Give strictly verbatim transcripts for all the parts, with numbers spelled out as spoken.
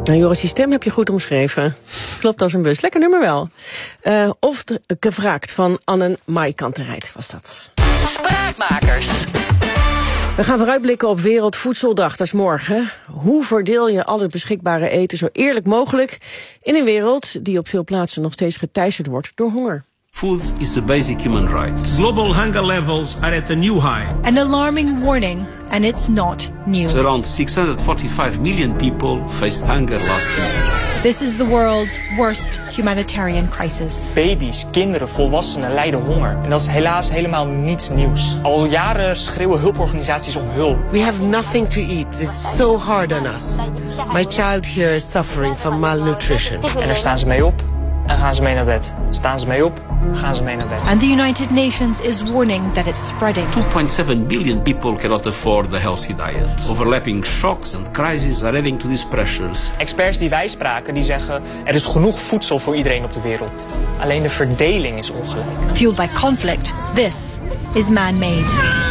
Nou, Joris, die stem heb je goed omschreven. Klopt als een bus. Lekker nummer wel. Uh, of de gevraagd van Annen Maikantereit was dat. Spraakmakers. We gaan vooruitblikken op Wereldvoedseldag, dat is morgen. Hoe verdeel je al het beschikbare eten zo eerlijk mogelijk in een wereld die op veel plaatsen nog steeds geteisterd wordt door honger? Food is a basic human right. Global hunger levels are at a new high. An alarming warning, and it's not new. Around six hundred forty-five million people faced hunger last year. This is the world's worst humanitarian crisis. Baby's, kinderen, volwassenen lijden honger. En dat is helaas helemaal niets nieuws. Al jaren schreeuwen hulporganisaties om hulp. We have nothing to eat. It's so hard on us. My child here is suffering from malnutrition. En daar staan ze mee op en gaan ze mee naar bed. Staan ze mee op, gaan ze mee naar bed. And the United Nations is warning that it's spreading. two point seven billion people cannot afford a healthy diet. Overlapping shocks and crises are adding to these pressures. Experts die wij spraken, die zeggen er is genoeg voedsel voor iedereen op de wereld. Alleen de verdeling is ongelijk. Fueled by conflict, this is man-made.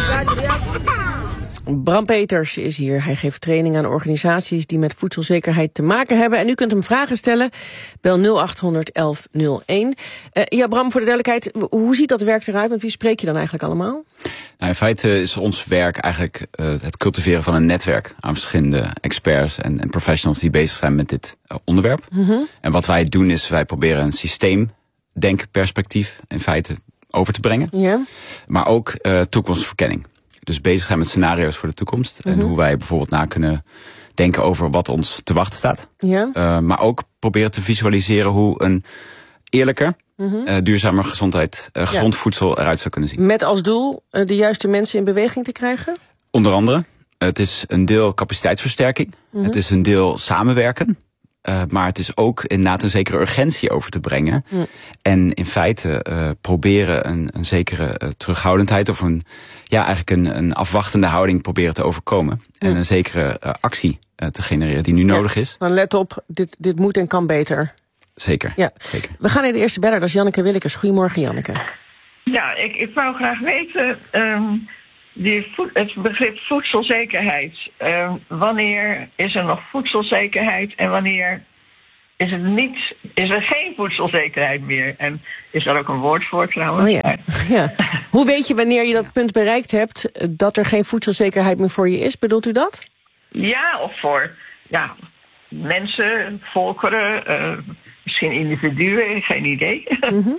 Bram Peters is hier. Hij geeft training aan organisaties die met voedselzekerheid te maken hebben. En u kunt hem vragen stellen. Bel nul acht honderd elf nul één. Uh, ja, Bram, voor de duidelijkheid, hoe ziet dat werk eruit? Met wie spreek je dan eigenlijk allemaal? Nou, in feite is ons werk eigenlijk uh, het cultiveren van een netwerk aan verschillende experts en, en professionals die bezig zijn met dit uh, onderwerp. Mm-hmm. En wat wij doen is, wij proberen een systeemdenkperspectief in feite over te brengen. Yeah. Maar ook uh, toekomstverkenning. Dus bezig zijn met scenario's voor de toekomst. Mm-hmm. En hoe wij bijvoorbeeld na kunnen denken over wat ons te wachten staat. Ja. Uh, maar ook proberen te visualiseren hoe een eerlijker, mm-hmm. uh, duurzamer gezondheid, uh, gezond ja. voedsel eruit zou kunnen zien. Met als doel uh, de juiste mensen in beweging te krijgen? Onder andere. Het is een deel capaciteitsversterking. Mm-hmm. Het is een deel samenwerken. Uh, maar het is ook inderdaad een zekere urgentie over te brengen. Mm. En in feite uh, proberen een, een zekere uh, terughoudendheid of een, ja, eigenlijk een, een afwachtende houding proberen te overkomen. Mm. En een zekere uh, actie uh, te genereren die nu ja. nodig is. Maar let op, dit, dit moet en kan beter. Zeker, ja. zeker. We gaan naar de eerste beller, dat is Janneke Willekes. Goedemorgen, Janneke. Ja, ik, ik wou graag weten, um, die voed, het begrip voedselzekerheid. Um, wanneer is er nog voedselzekerheid en wanneer is het niet, is er geen voedselzekerheid meer? En is daar ook een woord voor trouwens? Oh ja. Ja. Hoe weet je wanneer je dat punt bereikt hebt dat er geen voedselzekerheid meer voor je is? Bedoelt u dat? Ja, of voor ja, mensen, volkeren, uh, misschien individuen, geen idee. Mm-hmm.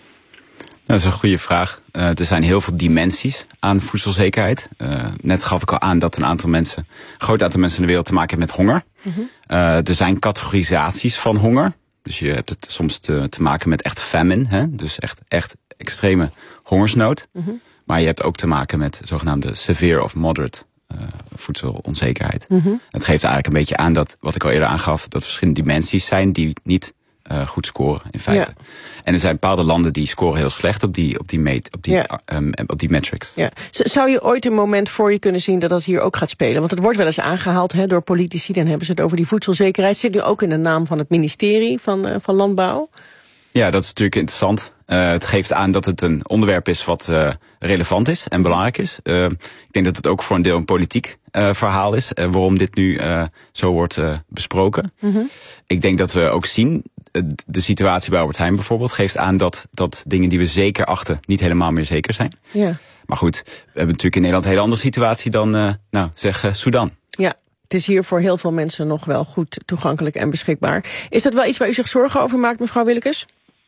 Dat is een goede vraag. Uh, er zijn heel veel dimensies aan voedselzekerheid. Uh, net gaf ik al aan dat een aantal mensen, een groot aantal mensen in de wereld te maken hebben met honger. Mm-hmm. Uh, er zijn categorisaties van honger. Dus je hebt het soms te, te maken met echt famine, hè? Dus echt, echt extreme hongersnood. Mm-hmm. Maar je hebt ook te maken met zogenaamde severe of moderate uh, voedselonzekerheid. Mm-hmm. Het geeft eigenlijk een beetje aan dat, wat ik al eerder aangaf, dat er verschillende dimensies zijn die niet Uh, goed scoren, in feite. Ja. En er zijn bepaalde landen die scoren heel slecht op die, op die, meet, op die, ja. um, op die metrics. Ja. Zou je ooit een moment voor je kunnen zien dat dat hier ook gaat spelen? Want het wordt wel eens aangehaald hè, door politici, dan hebben ze het over die voedselzekerheid. Zit nu ook in de naam van het ministerie van, uh, van Landbouw? Ja, dat is natuurlijk interessant. Uh, het geeft aan dat het een onderwerp is wat uh, relevant is en belangrijk is. Uh, ik denk dat het ook voor een deel een politiek uh, verhaal is, uh, waarom dit nu uh, zo wordt uh, besproken. Mm-hmm. Ik denk dat we ook zien, de situatie bij Albert Heijn bijvoorbeeld geeft aan dat, dat dingen die we zeker achten niet helemaal meer zeker zijn. Ja. Maar goed, we hebben natuurlijk in Nederland een hele andere situatie dan, uh, nou, zeg, uh, Sudan. Ja, het is hier voor heel veel mensen nog wel goed toegankelijk en beschikbaar. Is dat wel iets waar u zich zorgen over maakt, mevrouw Willekes?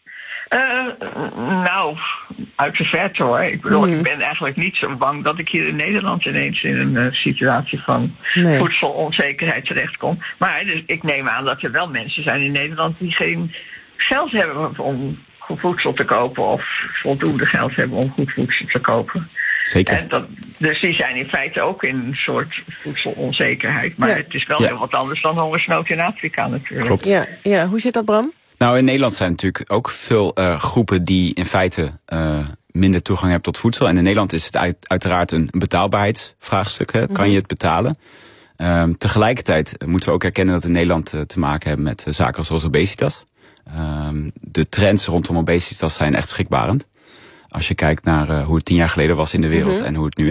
Uh, nou, uit de verte hoor. Ik bedoel, mm. ik ben eigenlijk niet zo bang dat ik hier in Nederland ineens in een uh, situatie van nee. voedselonzekerheid terechtkom. Maar dus, ik neem aan dat er wel mensen zijn in Nederland die geen geld hebben om goed voedsel te kopen of voldoende geld hebben om goed voedsel te kopen. Zeker. En dat, dus die zijn in feite ook in een soort voedselonzekerheid. Maar ja. het is wel ja. heel wat anders dan hongersnood in Afrika natuurlijk. Klopt. Ja, ja. Hoe zit dat, Bram? Nou, in Nederland zijn natuurlijk ook veel uh, groepen die in feite uh, minder toegang hebben tot voedsel. En in Nederland is het uit, uiteraard een betaalbaarheidsvraagstuk. Hè? Kan je het betalen? Um, tegelijkertijd moeten we ook erkennen dat we in Nederland uh, te maken hebben met uh, zaken zoals obesitas. Um, de trends rondom obesitas zijn echt schrikbarend. Als je kijkt naar uh, hoe het tien jaar geleden was in de wereld mm-hmm. en hoe het nu is.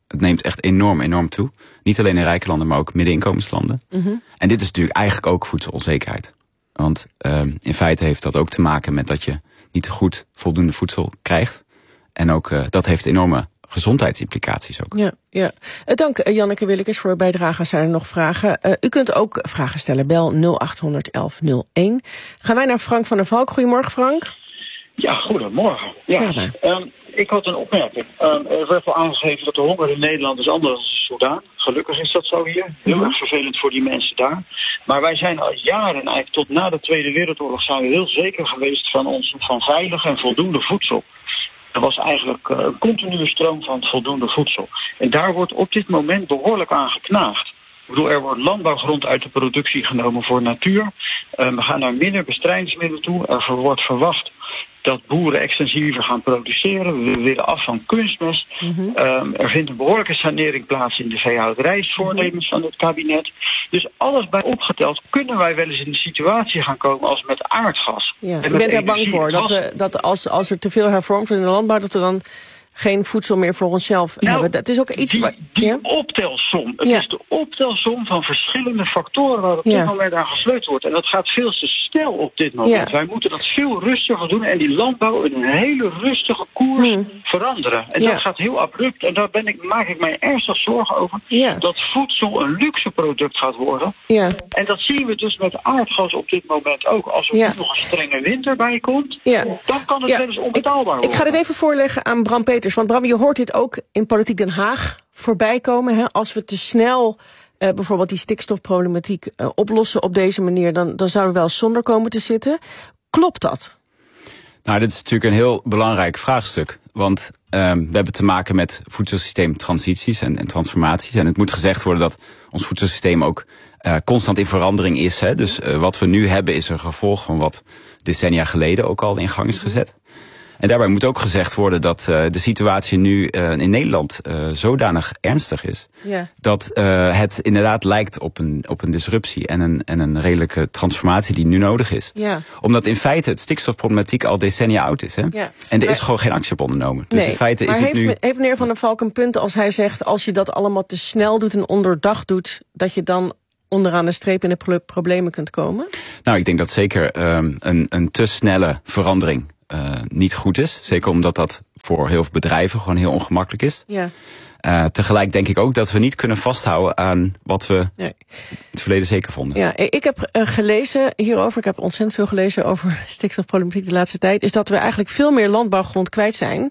Het neemt echt enorm, enorm toe. Niet alleen in rijke landen, maar ook middeninkomenslanden. Mm-hmm. En dit is natuurlijk eigenlijk ook voedselonzekerheid. Want uh, in feite heeft dat ook te maken met dat je niet goed voldoende voedsel krijgt. En ook uh, dat heeft enorme gezondheidsimplicaties ook. Ja, ja. Dank Janneke Willekes voor uw bijdrage. Zijn er nog vragen? Uh, u kunt ook vragen stellen. Bel nul acht honderd elf nul één. Gaan wij naar Frank van der Valk. Goedemorgen, Frank. Ja, goedemorgen. Ja, um, ik had een opmerking. Um, er werd al aangegeven dat de honger in Nederland is anders dan Soudaan. Gelukkig is dat zo hier. Heel mm-hmm. erg vervelend voor die mensen daar. Maar wij zijn al jaren, eigenlijk tot na de Tweede Wereldoorlog, zijn we heel zeker geweest van ons van veilig en voldoende voedsel. Er was eigenlijk uh, een continue stroom van voldoende voedsel. En daar wordt op dit moment behoorlijk aan geknaagd. Ik bedoel, er wordt landbouwgrond uit de productie genomen voor natuur. Uh, we gaan naar minder bestrijdingsmiddelen toe. Er wordt verwacht dat boeren extensiever gaan produceren. We willen af van kunstmest. Mm-hmm. Um, er vindt een behoorlijke sanering plaats in de veehouderijsvoornemens van het kabinet. Dus alles bij opgeteld kunnen wij wel eens in de situatie gaan komen als met aardgas. Ja. U bent er bang voor dat, we, dat als, als er te veel hervormd wordt in de landbouw, dat we dan geen voedsel meer voor onszelf nou, hebben. Dat is ook iets. Die, waar, die ja? optelsom. Het ja. is de optelsom van verschillende factoren waar op dit ja. moment aan gesleuteld wordt. En dat gaat veel te snel op dit moment. Ja. Wij moeten dat veel rustiger doen en die landbouw in een hele rustige koers hmm. veranderen. En ja. dat gaat heel abrupt. En daar ben ik, maak ik mij ernstig zorgen over. Ja. Dat voedsel een luxe product gaat worden. Ja. En dat zien we dus met aardgas op dit moment ook. Als er ja. nog een strenge winter bij komt, ja. dan kan het ja. wel eens onbetaalbaar ik, worden. Ik ga dit even voorleggen aan Bram Peters. Want Bram, je hoort dit ook in Politiek Den Haag voorbij komen. Hè? Als we te snel uh, bijvoorbeeld die stikstofproblematiek uh, oplossen op deze manier, dan, dan zouden we wel zonder komen te zitten. Klopt dat? Nou, dit is natuurlijk een heel belangrijk vraagstuk. Want um, we hebben te maken met voedselsysteemtransities en, en transformaties. En het moet gezegd worden dat ons voedselsysteem ook uh, constant in verandering is. Hè? Dus uh, wat we nu hebben is een gevolg van wat decennia geleden ook al in gang is gezet. En daarbij moet ook gezegd worden dat uh, de situatie nu uh, in Nederland uh, zodanig ernstig is. Ja. Dat uh, het inderdaad lijkt op een, op een disruptie en een, en een redelijke transformatie die nu nodig is. Ja. Omdat in feite het stikstofproblematiek al decennia oud is. Hè? Ja. En er maar, is gewoon geen actie op ondernomen. Dus nee, in feite is maar het heeft, nu... heeft meneer Van der Valk een punt als hij zegt, als je dat allemaal te snel doet en onderdacht doet, dat je dan onderaan de streep in de problemen kunt komen? Nou, ik denk dat zeker um, een, een te snelle verandering Uh, niet goed is. Zeker omdat dat voor heel veel bedrijven gewoon heel ongemakkelijk is. Ja. Uh, tegelijk denk ik ook dat we niet kunnen vasthouden aan wat we nee. in het verleden zeker vonden. Ja, ik heb uh, gelezen hierover, ik heb ontzettend veel gelezen over stikstofproblematiek de laatste tijd, is dat we eigenlijk veel meer landbouwgrond kwijt zijn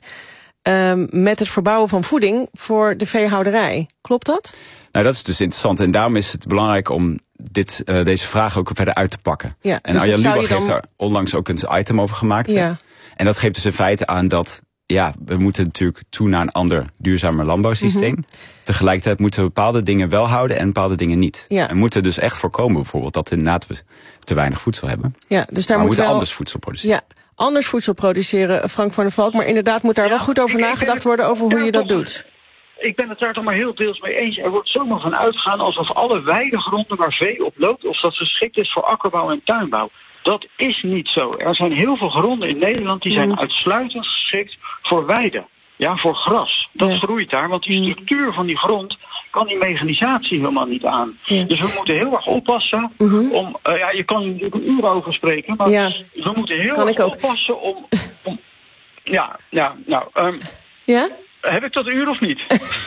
uh, met het verbouwen van voeding voor de veehouderij. Klopt dat? Nou, dat is dus interessant. En daarom is het belangrijk om dit, uh, deze vraag ook verder uit te pakken. Ja, en dus Arjan Lubach dan... heeft daar onlangs ook een item over gemaakt. Ja. En dat geeft dus in feite aan dat, ja, we moeten natuurlijk toe naar een ander duurzamer landbouwsysteem. Mm-hmm. Tegelijkertijd moeten we bepaalde dingen wel houden en bepaalde dingen niet. Ja. En moeten dus echt voorkomen bijvoorbeeld dat inderdaad we te weinig voedsel hebben. Ja, dus daar moet maar we moeten wel... anders voedsel produceren. Ja, anders voedsel produceren, Frank van der Valk. Maar inderdaad moet daar ja, wel goed over ik, nagedacht ik, worden over hoe je dat doet. Ik ben het daar toch maar heel deels mee eens. Er wordt zomaar van uitgegaan alsof alle weidegronden waar vee op loopt, of dat geschikt is voor akkerbouw en tuinbouw. Dat is niet zo. Er zijn heel veel gronden in Nederland die zijn mm. uitsluitend geschikt voor weiden. Ja, voor gras. Dat ja. groeit daar, want die structuur van die grond kan die mechanisatie helemaal niet aan. Ja. Dus we moeten heel erg oppassen mm-hmm. om... Uh, ja, je kan er natuurlijk een uur over spreken, maar ja. we moeten heel kan erg oppassen om, om... Ja, ja, nou... Um, ja? Heb ik dat uur of niet?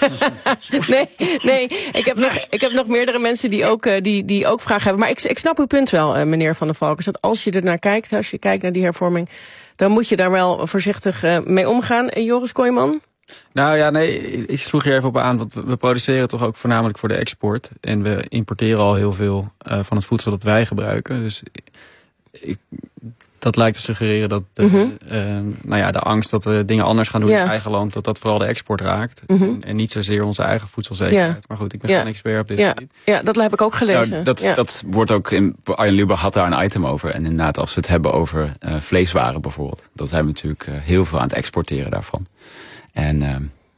nee, nee. Ik heb, nog, ik heb nog meerdere mensen die ook, uh, die, die ook vragen hebben. Maar ik, ik snap uw punt wel, uh, meneer Van der Valk. Is dat als je er naar kijkt, als je kijkt naar die hervorming, dan moet je daar wel voorzichtig uh, mee omgaan. Uh, Joris Kooijman? Nou ja, nee, ik sloeg hier even op aan. Want we produceren toch ook voornamelijk voor de export. En we importeren al heel veel uh, van het voedsel dat wij gebruiken. Dus ik... Dat lijkt te suggereren dat de, mm-hmm. uh, nou ja, de angst dat we dingen anders gaan doen yeah. in eigen land, dat dat vooral de export raakt. Mm-hmm. En, en niet zozeer onze eigen voedselzekerheid. Yeah. Maar goed, ik ben yeah. geen expert op dit yeah. gebied. Ja, dat heb ik ook gelezen. Nou, dat, yeah. dat wordt ook in. Arjen Lubach had daar een item over. En inderdaad, als we het hebben over uh, vleeswaren bijvoorbeeld, dan zijn we natuurlijk uh, heel veel aan het exporteren daarvan. En uh,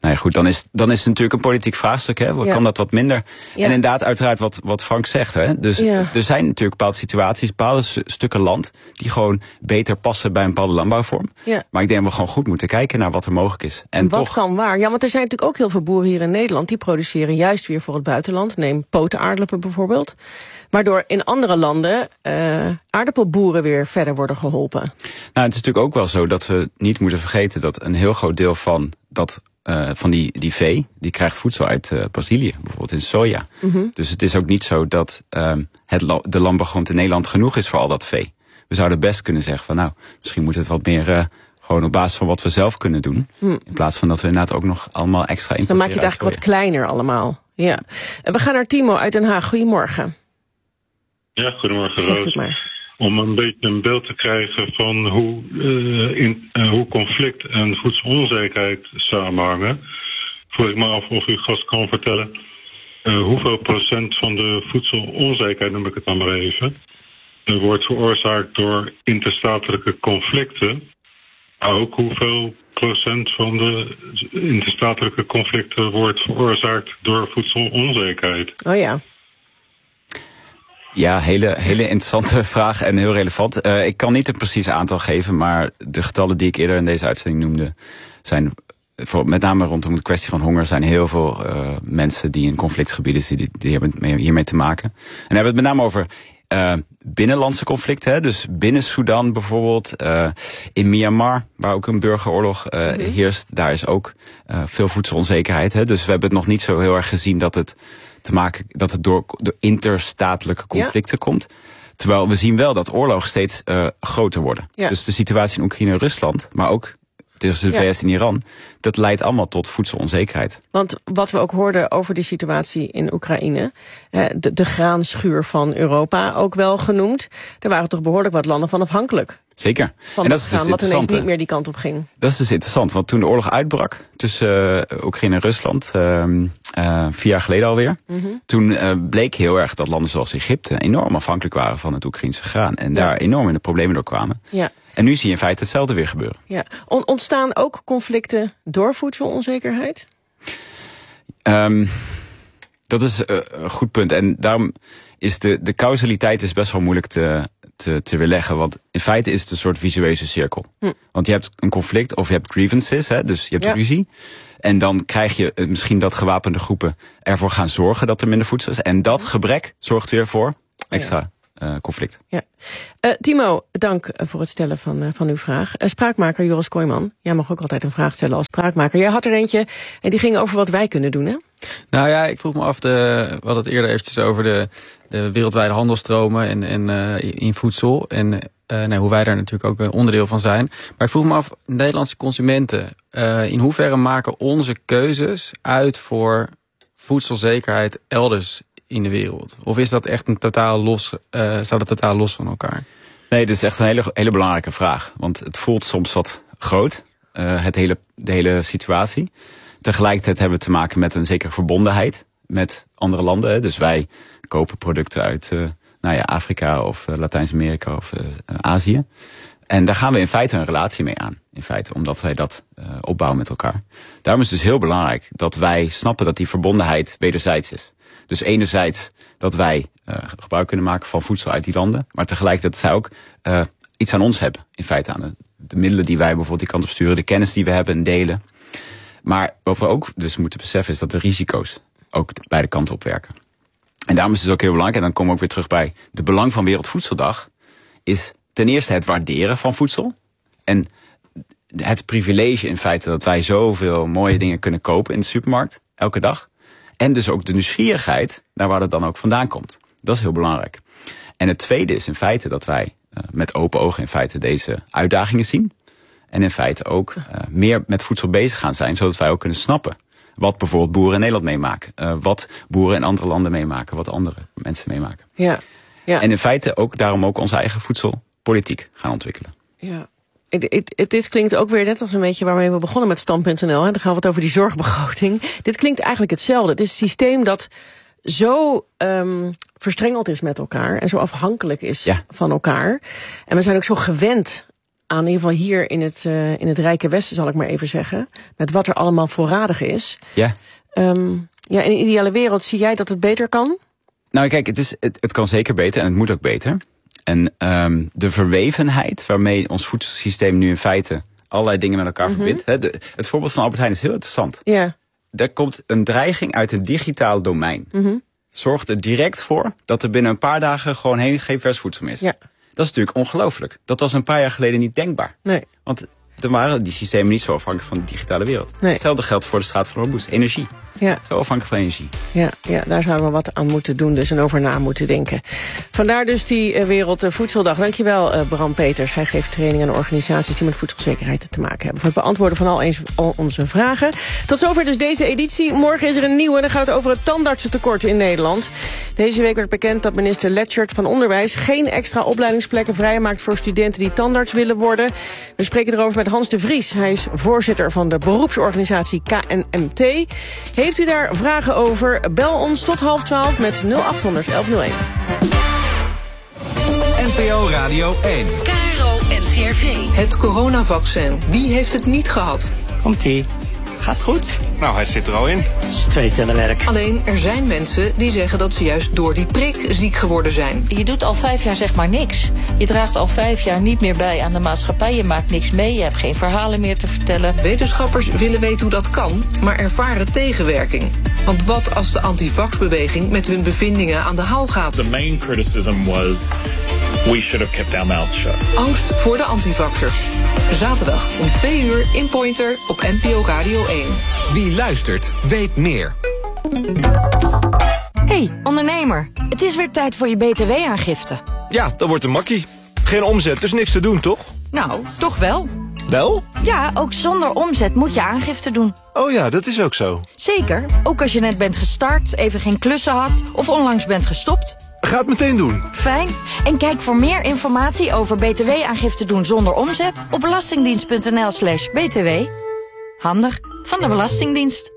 Nou ja, goed, dan is, dan is het natuurlijk een politiek vraagstuk. Hè? Ja. Kan dat wat minder? Ja. En inderdaad, uiteraard wat, wat Frank zegt. Hè? Dus ja. er zijn natuurlijk bepaalde situaties, bepaalde stukken land die gewoon beter passen bij een bepaalde landbouwvorm. Ja. Maar ik denk dat we gewoon goed moeten kijken naar wat er mogelijk is. En, en wat toch... kan waar? Ja, want er zijn natuurlijk ook heel veel boeren hier in Nederland die produceren juist weer voor het buitenland. Neem potenaardappelen bijvoorbeeld. Waardoor in andere landen uh, aardappelboeren weer verder worden geholpen. Nou, het is natuurlijk ook wel zo dat we niet moeten vergeten dat een heel groot deel van dat Uh, van die, die vee, die krijgt voedsel uit uh, Brazilië, bijvoorbeeld in soja. Mm-hmm. Dus het is ook niet zo dat um, het la- de landbouwgrond in Nederland genoeg is voor al dat vee. We zouden best kunnen zeggen van nou, misschien moet het wat meer uh, gewoon op basis van wat we zelf kunnen doen. Mm. In plaats van dat we inderdaad ook nog allemaal extra importeren. Dan maak je het eigenlijk wat kleiner allemaal. Ja. We gaan naar Timo uit Den Haag. Goedemorgen. Ja, goedemorgen Roos. Om een beetje een beeld te krijgen van hoe, uh, in, uh, hoe conflict en voedselonzekerheid samenhangen, vroeg ik me af of u gast kan vertellen uh, hoeveel procent van de voedselonzekerheid, noem ik het dan maar even, uh, wordt veroorzaakt door interstatelijke conflicten. Maar ook hoeveel procent van de interstatelijke conflicten wordt veroorzaakt door voedselonzekerheid. Oh ja. Ja, hele, hele interessante vraag en heel relevant. Uh, ik kan niet een precies aantal geven, maar de getallen die ik eerder in deze uitzending noemde zijn, voor, met name rondom de kwestie van honger, zijn heel veel uh, mensen die in conflictgebieden zitten, die, die hebben hiermee te maken. En dan hebben we het met name over uh, binnenlandse conflicten, hè, dus binnen Sudan bijvoorbeeld, uh, in Myanmar, waar ook een burgeroorlog uh, mm-hmm. heerst, daar is ook uh, veel voedselonzekerheid. Hè, dus we hebben het nog niet zo heel erg gezien dat het te maken dat het door, door interstatelijke conflicten ja. komt. Terwijl we zien wel dat oorlogen steeds uh, groter worden. Ja. Dus de situatie in Oekraïne en Rusland, maar ook tussen de ja. V S en Iran, dat leidt allemaal tot voedselonzekerheid. Want wat we ook hoorden over die situatie in Oekraïne, de, de graanschuur van Europa ook wel genoemd, er waren toch behoorlijk wat landen van afhankelijk. Zeker. Van en dat is dus wat ineens niet meer die kant op ging. Dat is dus interessant, want toen de oorlog uitbrak tussen uh, Oekraïne en Rusland, uh, uh, vier jaar geleden alweer, mm-hmm. toen uh, bleek heel erg dat landen zoals Egypte enorm afhankelijk waren van het Oekraïnse graan. En ja. daar enorm in de problemen door kwamen. Ja. En nu zie je in feite hetzelfde weer gebeuren. Ja. On- ontstaan ook conflicten door voedselonzekerheid? Um, dat is uh, een goed punt. En daarom is de, de causaliteit is best wel moeilijk te, te, te weerleggen. Want in feite is het een soort visuele cirkel. Hm. Want je hebt een conflict of je hebt grievances, hè, dus je hebt ja. ruzie. En dan krijg je misschien dat gewapende groepen ervoor gaan zorgen dat er minder voedsel is. En dat gebrek zorgt weer voor extra ja. Uh, conflict. Ja. Uh, Timo, dank voor het stellen van, uh, van uw vraag. Uh, spraakmaker Joris Kooijman, jij mag ook altijd een vraag stellen als spraakmaker. Jij had er eentje en die ging over wat wij kunnen doen, hè? Nou ja, ik vroeg me af, de, we hadden het eerder eventjes over de, de wereldwijde handelstromen en, en uh, in voedsel. En uh, nou, hoe wij daar natuurlijk ook een onderdeel van zijn. Maar ik vroeg me af, Nederlandse consumenten, uh, in hoeverre maken onze keuzes uit voor voedselzekerheid elders in de wereld? Of is dat echt een totaal los, uh, staat dat totaal los van elkaar? Nee, dit is echt een hele, hele belangrijke vraag. Want het voelt soms wat groot, uh, het hele, de hele situatie. Tegelijkertijd hebben we te maken met een zekere verbondenheid met andere landen. Hè. Dus wij kopen producten uit uh, nou ja, Afrika of uh, Latijns-Amerika of uh, Azië. En daar gaan we in feite een relatie mee aan. In feite, omdat wij dat uh, opbouwen met elkaar. Daarom is het dus heel belangrijk dat wij snappen dat die verbondenheid wederzijds is. Dus enerzijds dat wij uh, gebruik kunnen maken van voedsel uit die landen. Maar tegelijkertijd dat zij ook uh, iets aan ons hebben. In feite aan de, de middelen die wij bijvoorbeeld die kant op sturen. De kennis die we hebben en delen. Maar wat we ook dus moeten beseffen is dat de risico's ook beide kanten op werken. En daarom is het dus ook heel belangrijk. En dan komen we ook weer terug bij de belang van Wereldvoedseldag. Is ten eerste het waarderen van voedsel. En het privilege in feite dat wij zoveel mooie dingen kunnen kopen in de supermarkt. Elke dag. En dus ook de nieuwsgierigheid naar waar het dan ook vandaan komt. Dat is heel belangrijk. En het tweede is in feite dat wij uh, met open ogen in feite deze uitdagingen zien. En in feite ook uh, meer met voedsel bezig gaan zijn. Zodat wij ook kunnen snappen wat bijvoorbeeld boeren in Nederland meemaken. Uh, wat boeren in andere landen meemaken. Wat andere mensen meemaken. Ja, ja. En in feite ook daarom ook onze eigen voedselpolitiek gaan ontwikkelen. Ja. Dit klinkt ook weer net als een beetje waarmee we begonnen met stand punt n l. Dan gaan we het over die zorgbegroting. Dit klinkt eigenlijk hetzelfde. Het is een systeem dat zo um, verstrengeld is met elkaar en zo afhankelijk is ja. van elkaar. En we zijn ook zo gewend aan in ieder geval hier in het, uh, in het Rijke Westen, zal ik maar even zeggen. Met wat er allemaal voorradig is. Ja. Um, ja, in een ideale wereld zie jij dat het beter kan? Nou kijk, het, is, het, het kan zeker beter en het moet ook beter. En um, de verwevenheid waarmee ons voedselsysteem nu in feite allerlei dingen met elkaar mm-hmm. verbindt. Hè, de, het voorbeeld van Albert Heijn is heel interessant. Ja. Yeah. Er komt een dreiging uit het digitaal domein. Mm-hmm. Zorgt er direct voor dat er binnen een paar dagen gewoon heen geen vers voedsel meer is. Ja. Dat is natuurlijk ongelooflijk. Dat was een paar jaar geleden niet denkbaar. Nee. Want er waren die systemen niet zo afhankelijk van de digitale wereld. Nee. Hetzelfde geldt voor de straat van Hormuz. Energie. Ja. Zo afhankelijk van energie. Ja, ja, daar zouden we wat aan moeten doen dus en over na moeten denken. Vandaar dus die uh, Wereldvoedseldag. Dankjewel uh, Bram Peters. Hij geeft training aan organisaties die met voedselzekerheid te maken hebben. Voor het beantwoorden van al, eens, al onze vragen. Tot zover dus deze editie. Morgen is er een nieuwe en dan gaat het over het tandartsentekort in Nederland. Deze week werd bekend dat minister Letchert van Onderwijs geen extra opleidingsplekken vrijmaakt voor studenten die tandarts willen worden. We spreken erover met Hans de Vries. Hij is voorzitter van de beroepsorganisatie K N M T. Heeft u daar vragen over? Bel ons tot half twaalf met nul acht honderd, elf nul één. N P O Radio één. K R O N C R V. Het coronavaccin. Wie heeft het niet gehad? Komt-ie. Gaat goed? Nou, hij zit er al in. Het is twee tellen werk. Alleen, er zijn mensen die zeggen dat ze juist door die prik ziek geworden zijn. Je doet al vijf jaar zeg maar niks. Je draagt al vijf jaar niet meer bij aan de maatschappij. Je maakt niks mee, je hebt geen verhalen meer te vertellen. Wetenschappers willen weten hoe dat kan, maar ervaren tegenwerking. Want wat als de antivaxbeweging met hun bevindingen aan de haal gaat? The main criticism was we should have kept our mouths shut. Angst voor de antivaxers. Zaterdag om twee uur in Pointer op N P O Radio één. Wie luistert, weet meer. Hey, ondernemer. Het is weer tijd voor je B T W-aangifte. Ja, dat wordt een makkie. Geen omzet, dus niks te doen, toch? Nou, toch wel. Wel? Ja, ook zonder omzet moet je aangifte doen. Oh ja, dat is ook zo. Zeker, ook als je net bent gestart, even geen klussen had of onlangs bent gestopt. Ga het meteen doen. Fijn. En kijk voor meer informatie over B T W-aangifte doen zonder omzet op belastingdienst.nl slash btw. Handig van de Belastingdienst.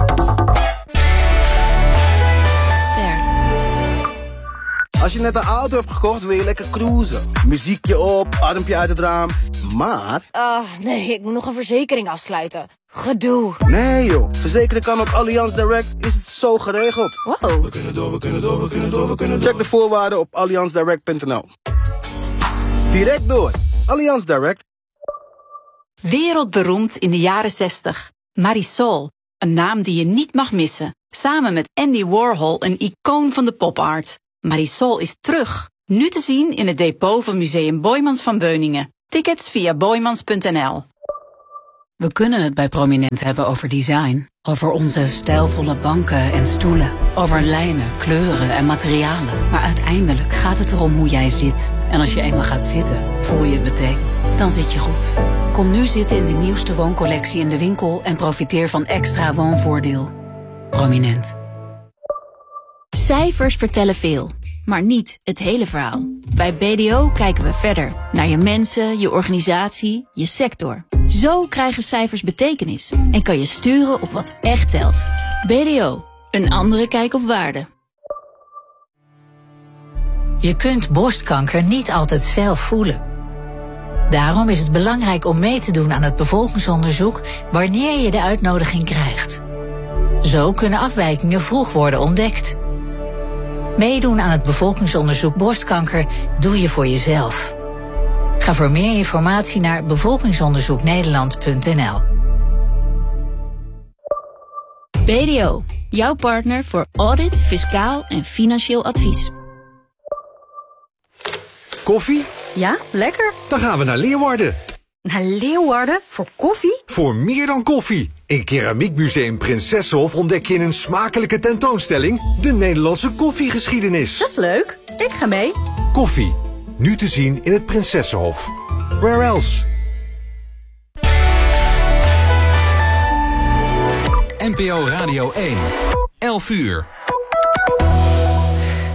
Ster. Als je net een auto hebt gekocht, wil je lekker cruisen. Muziekje op, armpje uit het raam. Maar... Ah, uh, nee, ik moet nog een verzekering afsluiten. Gedoe. Nee joh, verzekeren kan ook Allianz Direct, is het zo geregeld. Wow. We kunnen door, we kunnen door, we kunnen door, we kunnen door. Check de voorwaarden op allianz direct punt n l. Direct door. Allianz Direct. Wereldberoemd in de jaren zestig. Marisol, een naam die je niet mag missen. Samen met Andy Warhol, een icoon van de popart. Marisol is terug. Nu te zien in het depot van Museum Boijmans van Beuningen. Tickets via boijmans punt n l. We kunnen het bij Prominent hebben over design. Over onze stijlvolle banken en stoelen. Over lijnen, kleuren en materialen. Maar uiteindelijk gaat het erom hoe jij zit. En als je eenmaal gaat zitten, voel je het meteen. Dan zit je goed. Kom nu zitten in de nieuwste wooncollectie in de winkel en profiteer van extra woonvoordeel. Prominent. Cijfers vertellen veel, maar niet het hele verhaal. Bij B D O kijken we verder naar je mensen, je organisatie, je sector. Zo krijgen cijfers betekenis en kan je sturen op wat echt telt. B D O, een andere kijk op waarde. Je kunt borstkanker niet altijd zelf voelen. Daarom is het belangrijk om mee te doen aan het bevolkingsonderzoek wanneer je de uitnodiging krijgt. Zo kunnen afwijkingen vroeg worden ontdekt. Meedoen aan het bevolkingsonderzoek borstkanker doe je voor jezelf. Ga voor meer informatie naar bevolkingsonderzoeknederland punt n l. B D O, jouw partner voor audit, fiscaal en financieel advies. Koffie? Ja, lekker. Dan gaan we naar Leeuwarden. Naar Leeuwarden? Voor koffie? Voor meer dan koffie. In Keramiekmuseum Prinsessenhof ontdek je in een smakelijke tentoonstelling de Nederlandse koffiegeschiedenis. Dat is leuk. Ik ga mee. Koffie. Nu te zien in het Prinsessenhof. Where else? N P O Radio één. elf uur.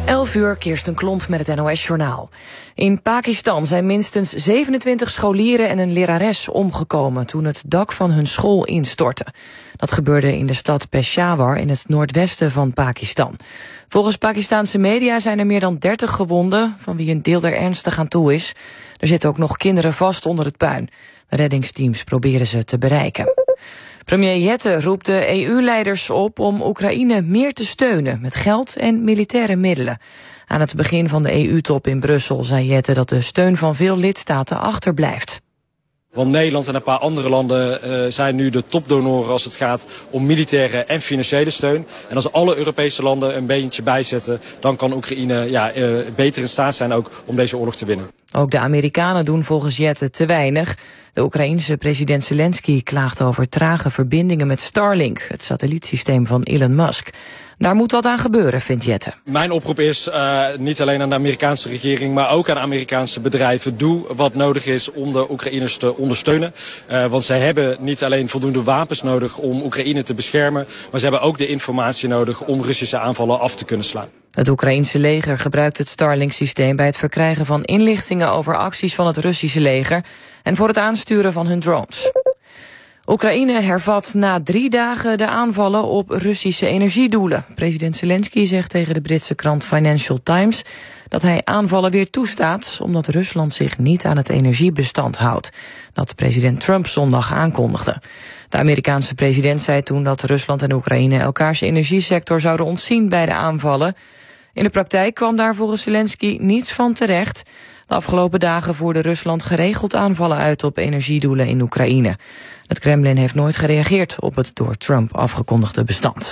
elf uur, Kirsten Klomp met het N O S-journaal. In Pakistan zijn minstens zevenentwintig scholieren en een lerares omgekomen toen het dak van hun school instortte. Dat gebeurde in de stad Peshawar in het noordwesten van Pakistan. Volgens Pakistanse media zijn er meer dan dertig gewonden, van wie een deel er ernstig aan toe is. Er zitten ook nog kinderen vast onder het puin. De reddingsteams proberen ze te bereiken. Premier Jette roept de E U-leiders op om Oekraïne meer te steunen met geld en militaire middelen. Aan het begin van de E U-top in Brussel zei Jette dat de steun van veel lidstaten achterblijft. Want Nederland en een paar andere landen uh, zijn nu de topdonoren als het gaat om militaire en financiële steun. En als alle Europese landen een beentje bijzetten, dan kan Oekraïne ja, uh, beter in staat zijn ook om deze oorlog te winnen. Ook de Amerikanen doen volgens Jette te weinig. De Oekraïense president Zelensky klaagt over trage verbindingen met Starlink, het satellietsysteem van Elon Musk. Daar moet wat aan gebeuren, vindt Jette. Mijn oproep is uh, niet alleen aan de Amerikaanse regering, maar ook aan Amerikaanse bedrijven. Doe wat nodig is om de Oekraïners te ondersteunen. Uh, want zij hebben niet alleen voldoende wapens nodig om Oekraïne te beschermen, maar ze hebben ook de informatie nodig om Russische aanvallen af te kunnen slaan. Het Oekraïense leger gebruikt het Starlink-systeem bij het verkrijgen van inlichtingen over acties van het Russische leger en voor het aansturen van hun drones. Oekraïne hervat na drie dagen de aanvallen op Russische energiedoelen. President Zelensky zegt tegen de Britse krant Financial Times dat hij aanvallen weer toestaat, omdat Rusland zich niet aan het energiebestand houdt, dat president Trump zondag aankondigde. De Amerikaanse president zei toen dat Rusland en Oekraïne elkaars energiesector zouden ontzien bij de aanvallen. In de praktijk kwam daar volgens Zelensky niets van terecht. De afgelopen dagen voerde Rusland geregeld aanvallen uit op energiedoelen in Oekraïne. Het Kremlin heeft nooit gereageerd op het door Trump afgekondigde bestand.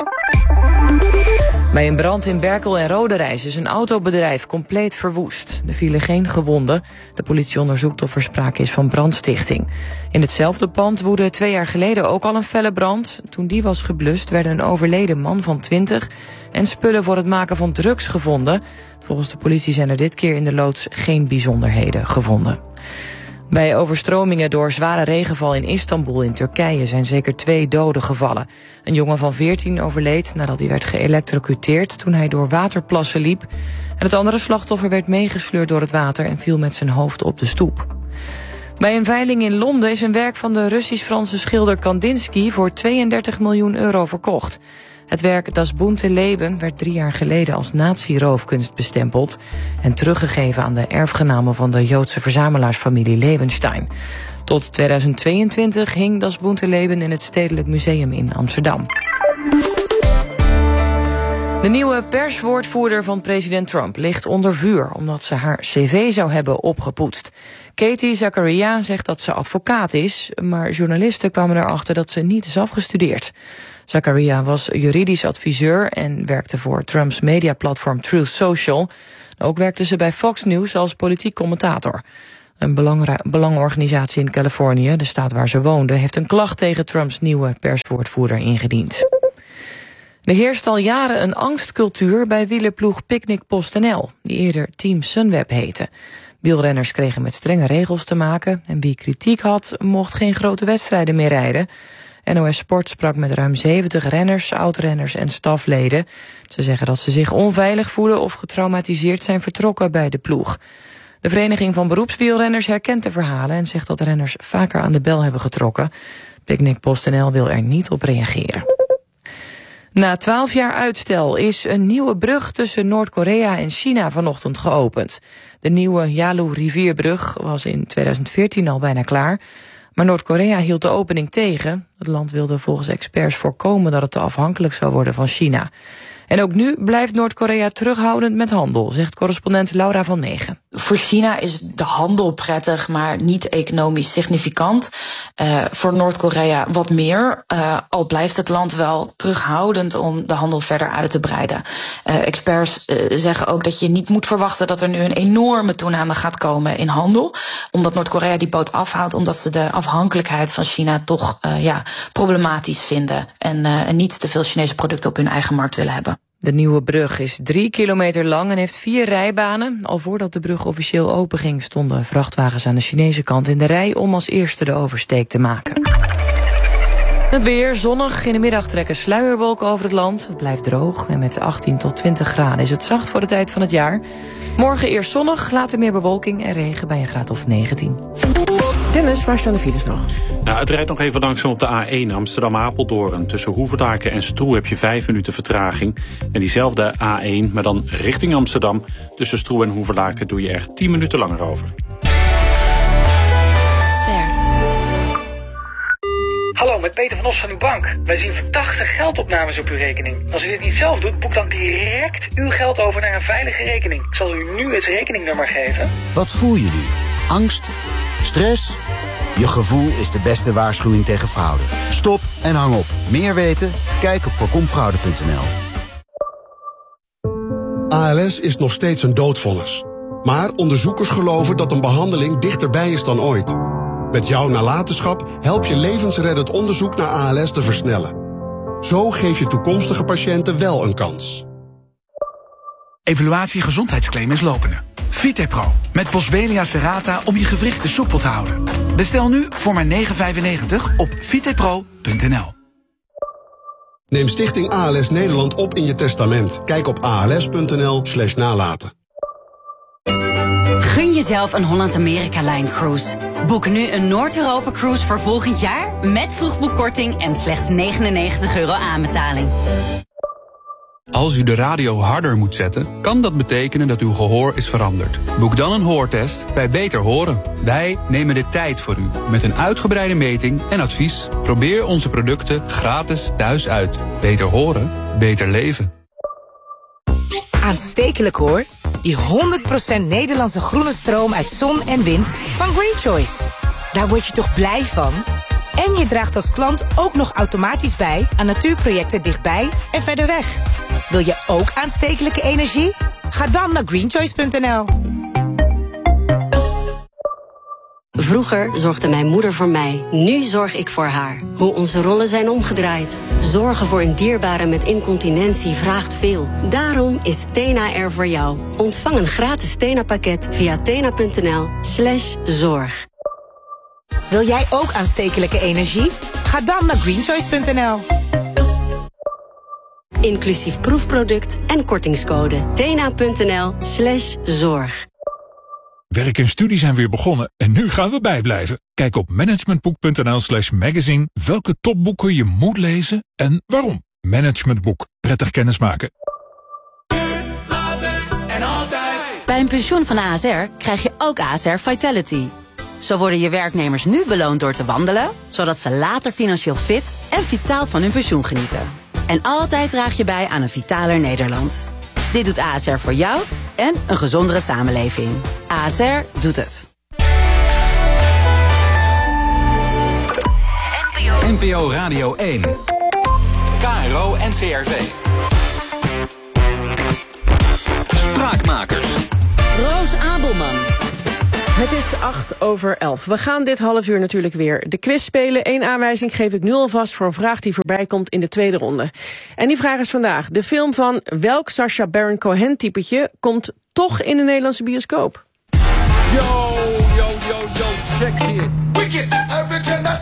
Bij een brand in Berkel en Roderijs is een autobedrijf compleet verwoest. Er vielen geen gewonden. De politie onderzoekt of er sprake is van brandstichting. In hetzelfde pand woedde twee jaar geleden ook al een felle brand. Toen die was geblust werden een overleden man van twintig en spullen voor het maken van drugs gevonden. Volgens de politie zijn er dit keer in de loods geen bijzonderheden gevonden. Bij overstromingen door zware regenval in Istanbul in Turkije zijn zeker twee doden gevallen. Een jongen van veertien overleed nadat hij werd geëlektrocuteerd toen hij door waterplassen liep. En het andere slachtoffer werd meegesleurd door het water en viel met zijn hoofd op de stoep. Bij een veiling in Londen is een werk van de Russisch-Franse schilder Kandinsky voor tweeëndertig miljoen euro verkocht. Het werk Das bunte Leben werd drie jaar geleden als nazi-roofkunst bestempeld en teruggegeven aan de erfgenamen van de Joodse verzamelaarsfamilie Levenstein. Tot tweeduizend tweeëntwintig hing Das bunte Leben in het Stedelijk Museum in Amsterdam. De nieuwe perswoordvoerder van president Trump ligt onder vuur omdat ze haar cv zou hebben opgepoetst. Katie Zachariah zegt dat ze advocaat is, maar journalisten kwamen erachter dat ze niet is afgestudeerd. Zachariah was juridisch adviseur en werkte voor Trumps mediaplatform Truth Social. Ook werkte ze bij Fox News als politiek commentator. Een belangenorganisatie in Californië, de staat waar ze woonde, heeft een klacht tegen Trumps nieuwe perswoordvoerder ingediend. Er heerst al jaren een angstcultuur bij wielerploeg Picnic PostNL, die eerder Team Sunweb heette. Wielrenners kregen met strenge regels te maken en wie kritiek had, mocht geen grote wedstrijden meer rijden. N O S Sport sprak met ruim zeventig renners, oudrenners en stafleden. Ze zeggen dat ze zich onveilig voelen of getraumatiseerd zijn vertrokken bij de ploeg. De Vereniging van Beroepswielrenners herkent de verhalen en zegt dat renners vaker aan de bel hebben getrokken. Picnic PostNL wil er niet op reageren. Na twaalf jaar uitstel is een nieuwe brug tussen Noord-Korea en China vanochtend geopend. De nieuwe Yalu-rivierbrug was in tweeduizend veertien al bijna klaar. Maar Noord-Korea hield de opening tegen. Het land wilde volgens experts voorkomen dat het te afhankelijk zou worden van China. En ook nu blijft Noord-Korea terughoudend met handel, zegt correspondent Laura van Meegen. Voor China is de handel prettig, maar niet economisch significant. Uh, voor Noord-Korea wat meer, uh, al blijft het land wel terughoudend om de handel verder uit te breiden. Uh, experts uh, zeggen ook dat je niet moet verwachten dat er nu een enorme toename gaat komen in handel. Omdat Noord-Korea die boot afhoudt, omdat ze de afhankelijkheid van China toch uh, ja, problematisch vinden. En, uh, en niet te veel Chinese producten op hun eigen markt willen hebben. De nieuwe brug is drie kilometer lang en heeft vier rijbanen. Al voordat de brug officieel openging stonden vrachtwagens aan de Chinese kant in de rij om als eerste de oversteek te maken. Het weer zonnig. In de middag trekken sluierwolken over het land. Het blijft droog en met achttien tot twintig graden is het zacht voor de tijd van het jaar. Morgen eerst zonnig, later meer bewolking en regen bij een graad of negentien. Dennis, waar staan de files nog? Nou, het rijdt nog even langzaam op de A één Amsterdam-Apeldoorn. Tussen Hoevendaken en Stroe heb je vijf minuten vertraging. En diezelfde A één, maar dan richting Amsterdam. Tussen Stroe en Hoevendaken doe je er tien minuten langer over. Hallo, met Peter van Os van uw bank. Wij zien verdachte geldopnames op uw rekening. Als u dit niet zelf doet, boek dan direct uw geld over naar een veilige rekening. Ik zal u nu het rekeningnummer geven. Wat voel je nu? Angst? Stress? Je gevoel is de beste waarschuwing tegen fraude. Stop en hang op. Meer weten? Kijk op voorkomfraude punt n l. A L S is nog steeds een doodvonnis. Maar onderzoekers geloven dat een behandeling dichterbij is dan ooit. Met jouw nalatenschap help je levensreddend onderzoek naar A L S te versnellen. Zo geef je toekomstige patiënten wel een kans. Evaluatie gezondheidsclaim is lopende. Vitepro, met Boswellia serrata om je gewrichten soepel te houden. Bestel nu voor maar negen vijfennegentig op vitepro punt n l. Neem Stichting A L S Nederland op in je testament. Kijk op a l s punt n l slash nalaten. Gun jezelf een Holland-Amerika-Line cruise. Boek nu een Noord-Europa-cruise voor volgend jaar met vroegboekkorting en slechts negenennegentig euro aanbetaling. Als u de radio harder moet zetten, kan dat betekenen dat uw gehoor is veranderd. Boek dan een hoortest bij Beter Horen. Wij nemen de tijd voor u met een uitgebreide meting en advies. Probeer onze producten gratis thuis uit. Beter horen, beter leven. Aanstekelijk hoor. Die honderd procent Nederlandse groene stroom uit zon en wind van Green Choice. Daar word je toch blij van? En je draagt als klant ook nog automatisch bij aan natuurprojecten dichtbij en verder weg. Wil je ook aanstekelijke energie? Ga dan naar green choice punt n l. Vroeger zorgde mijn moeder voor mij. Nu zorg ik voor haar. Hoe onze rollen zijn omgedraaid. Zorgen voor een dierbare met incontinentie vraagt veel. Daarom is Tena er voor jou. Ontvang een gratis Tena-pakket via tena punt n l slash zorg. Wil jij ook aanstekelijke energie? Ga dan naar green choice punt n l. Inclusief proefproduct en kortingscode. tena punt n l slash zorg. Werk en studie zijn weer begonnen en nu gaan we bijblijven. Kijk op managementboek punt n l slash magazine welke topboeken je moet lezen en waarom. Managementboek. Prettig kennismaken. Bij een pensioen van A S R krijg je ook A S R Vitality. Zo worden je werknemers nu beloond door te wandelen, zodat ze later financieel fit en vitaal van hun pensioen genieten. En altijd draag je bij aan een vitaler Nederland. Dit doet A S R voor jou en een gezondere samenleving. A S R doet het. N P O Radio één. K R O en C R V. Spraakmakers. Roos Abelman. Het is acht over elf. We gaan dit half uur natuurlijk weer de quiz spelen. Eén aanwijzing geef ik nu alvast voor een vraag die voorbij komt in de tweede ronde. En die vraag is vandaag. De film van welk Sacha Baron Cohen typetje komt toch in de Nederlandse bioscoop? Yo, yo, yo, yo, check here. Wicked, original,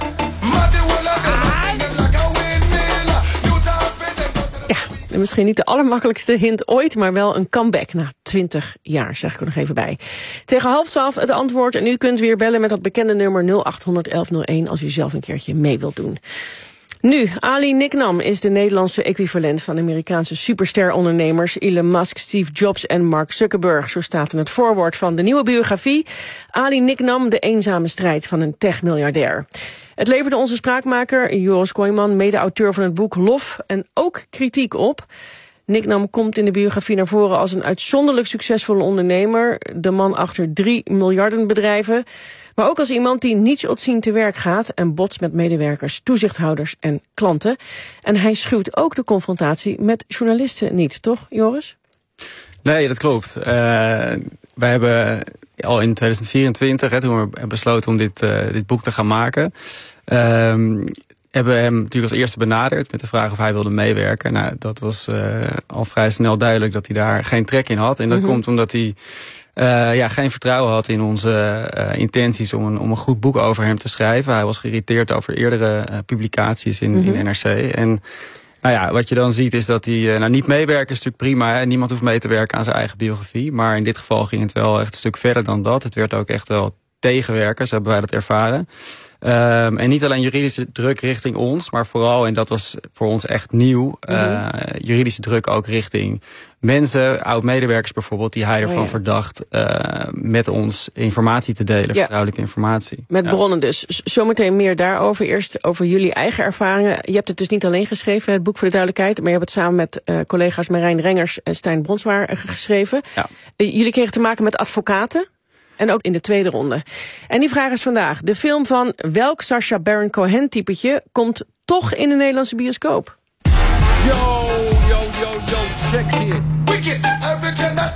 En misschien niet de allermakkelijkste hint ooit, maar wel een comeback na twintig jaar, zeg ik er nog even bij. Tegen half twaalf het antwoord en u kunt weer bellen met dat bekende nummer nul acht honderd elf nul één als u zelf een keertje mee wilt doen. Nu, Ali Nicknam is de Nederlandse equivalent van de Amerikaanse superster-ondernemers Elon Musk, Steve Jobs en Mark Zuckerberg. Zo staat in het voorwoord van de nieuwe biografie. Ali Nicknam, de eenzame strijd van een tech-miljardair. Het leverde onze spraakmaker Joris Kooijman, mede-auteur van het boek Lof, en ook kritiek op. Nicknam komt in de biografie naar voren als een uitzonderlijk succesvolle ondernemer, de man achter drie miljardenbedrijven, maar ook als iemand die niets ontzien te werk gaat en botst met medewerkers, toezichthouders en klanten. En hij schuwt ook de confrontatie met journalisten niet, toch Joris? Nee, dat klopt. Uh, wij hebben al in tweeduizend vierentwintig, hè, toen we besloten om dit, uh, dit boek te gaan maken, Uh, hebben hem natuurlijk als eerste benaderd met de vraag of hij wilde meewerken. Nou, dat was uh, al vrij snel duidelijk dat hij daar geen trek in had. En dat mm-hmm. komt omdat hij uh, ja, geen vertrouwen had in onze uh, intenties om een, om een goed boek over hem te schrijven. Hij was geïrriteerd over eerdere uh, publicaties in, mm-hmm. in N R C. En nou ja, wat je dan ziet is dat hij uh, nou, niet meewerken is natuurlijk prima. Hè? Niemand hoeft mee te werken aan zijn eigen biografie. Maar in dit geval ging het wel echt een stuk verder dan dat. Het werd ook echt wel tegenwerken, zo hebben wij dat ervaren. Um, en niet alleen juridische druk richting ons, maar vooral, en dat was voor ons echt nieuw, uh, mm-hmm. juridische druk ook richting mensen, oud-medewerkers bijvoorbeeld, die hij ervan oh, ja. verdacht uh, met ons informatie te delen, ja. vertrouwelijke informatie. Met ja. bronnen dus. Zometeen meer daarover. Eerst over jullie eigen ervaringen. Je hebt het dus niet alleen geschreven, het boek voor de duidelijkheid, maar je hebt het samen met uh, collega's Marijn Rengers en Stijn Bronswaer uh, geschreven. Ja. Uh, jullie kregen te maken met advocaten. En ook in de tweede ronde. En die vraag is vandaag. De film van welk Sacha Baron Cohen typetje komt toch in de Nederlandse bioscoop? Yo, yo, yo, yo, check here. Wicked, original,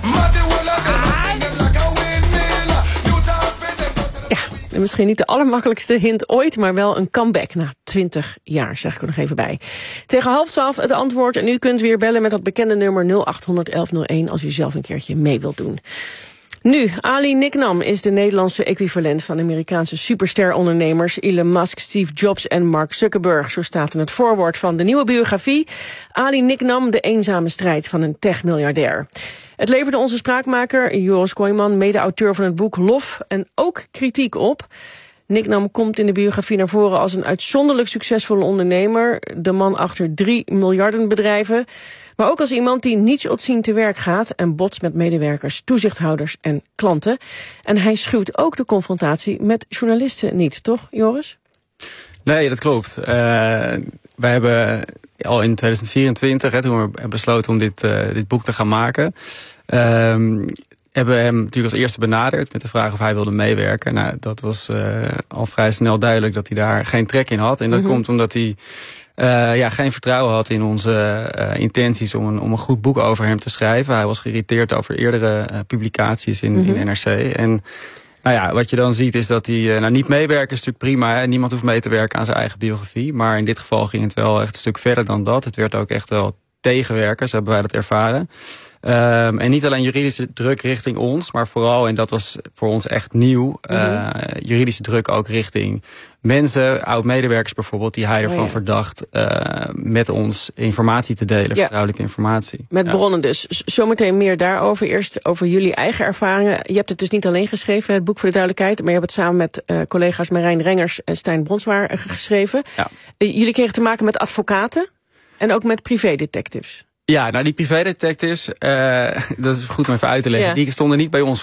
ja, misschien niet de allermakkelijkste hint ooit, maar wel een comeback na twintig jaar, zeg ik er nog even bij. Tegen half twaalf het antwoord en u kunt weer bellen met dat bekende nummer nul acht honderd elf nul één als u zelf een keertje mee wilt doen. Nu, Ali Nicknam is de Nederlandse equivalent van Amerikaanse superster-ondernemers Elon Musk, Steve Jobs en Mark Zuckerberg. Zo staat in het voorwoord van de nieuwe biografie. Ali Nicknam, de eenzame strijd van een tech-miljardair. Het leverde onze spraakmaker Joris Kooijman, mede-auteur van het boek Lof, en ook kritiek op. Nicknam komt in de biografie naar voren als een uitzonderlijk succesvolle ondernemer, de man achter drie miljardenbedrijven, maar ook als iemand die niets ontzien te werk gaat en botst met medewerkers, toezichthouders en klanten. En hij schuwt ook de confrontatie met journalisten niet, toch Joris? Nee, dat klopt. Uh, wij hebben al in twintig vierentwintig, hè, toen we besloten om dit, uh, dit boek te gaan maken, uh, hebben we hem natuurlijk als eerste benaderd met de vraag of hij wilde meewerken. Nou, dat was uh, al vrij snel duidelijk dat hij daar geen trek in had. En dat mm-hmm. komt omdat hij uh, ja, geen vertrouwen had in onze uh, intenties om een, om een goed boek over hem te schrijven. Hij was geïrriteerd over eerdere uh, publicaties in, mm-hmm. in N R C. En nou ja, wat je dan ziet is dat hij uh, nou, niet meewerken is natuurlijk prima. Hè? Niemand hoeft mee te werken aan zijn eigen biografie. Maar in dit geval ging het wel echt een stuk verder dan dat. Het werd ook echt wel tegenwerken, zo hebben wij dat ervaren. Um, en niet alleen juridische druk richting ons, maar vooral, en dat was voor ons echt nieuw, uh, mm-hmm. juridische druk ook richting mensen, oud-medewerkers bijvoorbeeld, die hij ervan oh, ja. verdacht uh, met ons informatie te delen, ja. vertrouwelijke informatie. Met ja. bronnen dus. Zometeen meer daarover. Eerst over jullie eigen ervaringen. Je hebt het dus niet alleen geschreven, het boek voor de duidelijkheid, maar je hebt het samen met uh, collega's Marijn Rengers en Stijn Bronswaer uh, geschreven. Ja. Uh, jullie kregen te maken met advocaten en ook met privédetectives. Ja, nou die privédetectives, uh, dat is goed om even uit te leggen, ja. die stonden niet bij ons